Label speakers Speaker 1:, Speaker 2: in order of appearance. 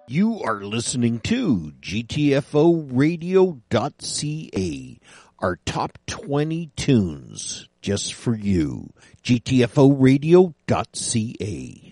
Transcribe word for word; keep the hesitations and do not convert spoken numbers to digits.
Speaker 1: You are listening to G T F O radio dot C A, our top twenty tunes just for you. G T F O radio dot C A.